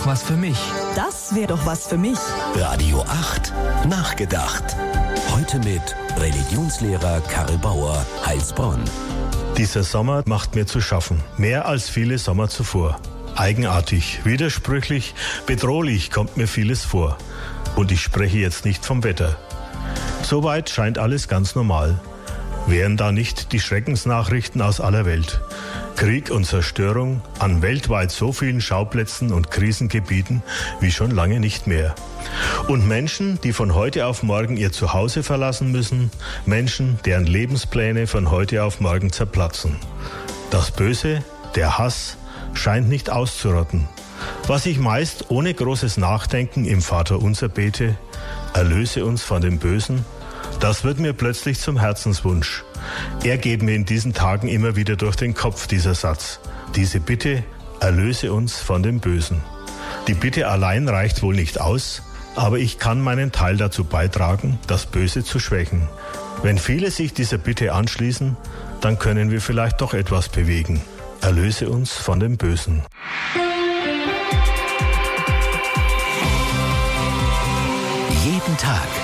was für mich. Das wäre doch was für mich. Radio 8. Nachgedacht. Heute mit Religionslehrer Karl Bauer, Heilsbronn. Dieser Sommer macht mir zu schaffen. Mehr als viele Sommer zuvor. Eigenartig, widersprüchlich, bedrohlich kommt mir vieles vor. Und ich spreche jetzt nicht vom Wetter. Soweit scheint alles ganz normal. Wären da nicht die Schreckensnachrichten aus aller Welt? Krieg und Zerstörung an weltweit so vielen Schauplätzen und Krisengebieten wie schon lange nicht mehr. Und Menschen, die von heute auf morgen ihr Zuhause verlassen müssen, Menschen, deren Lebenspläne von heute auf morgen zerplatzen. Das Böse, der Hass, scheint nicht auszurotten. Was ich meist ohne großes Nachdenken im Vaterunser bete, erlöse uns von dem Bösen, das wird mir plötzlich zum Herzenswunsch. Er geht mir in diesen Tagen immer wieder durch den Kopf, dieser Satz. Diese Bitte, erlöse uns von dem Bösen. Die Bitte allein reicht wohl nicht aus, aber ich kann meinen Teil dazu beitragen, das Böse zu schwächen. Wenn viele sich dieser Bitte anschließen, dann können wir vielleicht doch etwas bewegen. Erlöse uns von dem Bösen. Jeden Tag